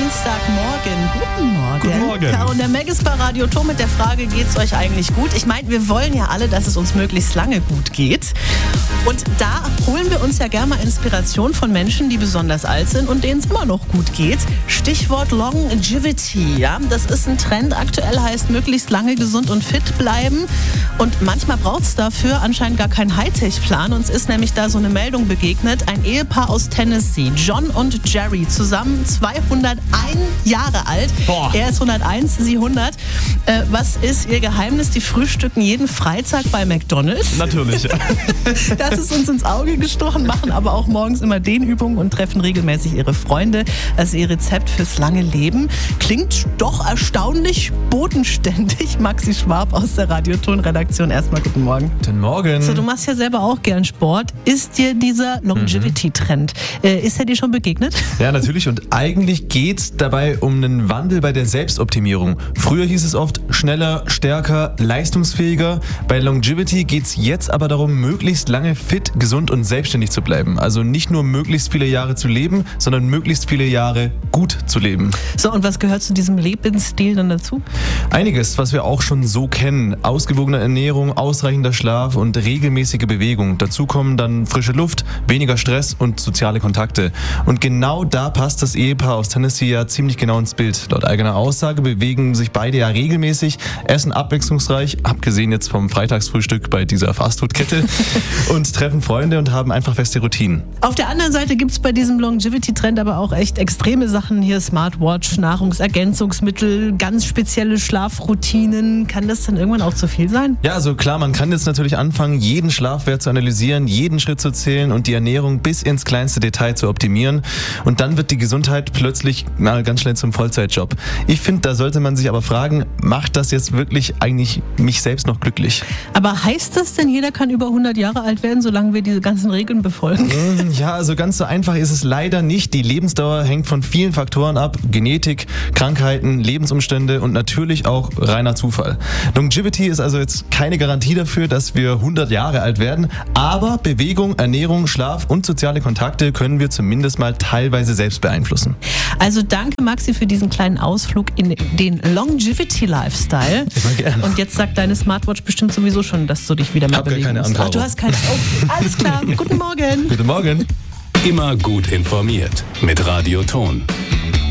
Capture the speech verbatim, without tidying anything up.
Dienstagmorgen. Guten Morgen. Guten Morgen. Caro und der Meg ist bei Radio Ton mit der Frage, geht's euch eigentlich gut? Ich meine, wir wollen ja alle, dass es uns möglichst lange gut geht. Und da holen wir uns ja gerne mal Inspiration von Menschen, die besonders alt sind und denen es immer noch gut geht. Stichwort Longevity. Ja? Das ist ein Trend. Aktuell heißt möglichst lange gesund und fit bleiben. Und manchmal braucht es dafür anscheinend gar keinen Hightech-Plan. Uns ist nämlich da so eine Meldung begegnet. Ein Ehepaar aus Tennessee, John und Jerry, zusammen zweihunderteins Jahre alt. Boah. Er ist hunderteins, sie hundert. Äh, was ist ihr Geheimnis? Die frühstücken jeden Freitag bei McDonald's. Natürlich. Das ist uns ins Auge gestochen, machen aber auch morgens immer Dehnübungen und treffen regelmäßig ihre Freunde. Das ist ihr Rezept fürs lange Leben. Klingt doch erstaunlich bodenständig. Maxi Schwab aus der Radioton-Redaktion. Erstmal guten Morgen. Guten Morgen. So, du machst ja selber auch gern Sport. Ist dir dieser Longevity-Trend, äh, ist er dir schon begegnet? Ja, natürlich. Und eigentlich geht es dabei um einen Wandel bei der Selbstoptimierung. Früher hieß es oft schneller, stärker, leistungsfähiger. Bei Longevity geht es jetzt aber darum, möglichst lange fit, gesund und selbstständig zu bleiben. Also nicht nur möglichst viele Jahre zu leben, sondern möglichst viele Jahre gut zu leben. So, und was gehört zu diesem Lebensstil dann dazu? Einiges, was wir auch schon so kennen. Ausgewogene Ernährung, ausreichender Schlaf und regelmäßige Bewegung. Dazu kommen dann frische Luft, weniger Stress und soziale Kontakte. Und genau da passt das Ehepaar aus Tennessee ja ziemlich genau ins Bild. Laut eigener Aussage bewegen sich beide ja regelmäßig, essen abwechslungsreich, abgesehen jetzt vom Freitagsfrühstück bei dieser Fastfood-Kette und treffen Freunde und haben einfach feste Routinen. Auf der anderen Seite gibt es bei diesem Longevity-Trend aber auch echt extreme Sachen. Hier Smartwatch, Nahrungsergänzungsmittel, ganz spezielle Schlafroutinen. Kann das dann irgendwann auch zu viel sein? Ja, also klar, man kann jetzt natürlich anfangen, jeden Schlafwert zu analysieren, jeden Schritt zu zählen und die Ernährung bis ins kleinste Detail zu optimieren. Und dann wird die Gesundheit plötzlich mal ganz schnell zum Vollzeitjob. Ich finde, da sollte man sich aber fragen, macht das jetzt wirklich eigentlich mich selbst noch glücklich? Aber heißt das denn, jeder kann über hundert Jahre alt werden, solange wir diese ganzen Regeln befolgen? Ja, also ganz so einfach ist es leider nicht. Die Lebensdauer hängt von vielen Faktoren ab. Genetik, Krankheiten, Lebensumstände und natürlich auch reiner Zufall. Longevity ist also jetzt keine Garantie dafür, dass wir hundert Jahre alt werden, aber Bewegung, Ernährung, Schlaf und soziale Kontakte können wir zumindest mal teilweise selbst beeinflussen. Also danke Maxi für diesen kleinen Ausflug in den Longevity-Lifestyle. Immer gerne. Und jetzt sagt deine Smartwatch bestimmt sowieso schon, dass du dich wieder mehr Hab gar bewegen keine musst. Angabe. Ach, du hast keine. Oh, alles klar. Guten Morgen. Guten Morgen. Immer gut informiert mit Radio Ton.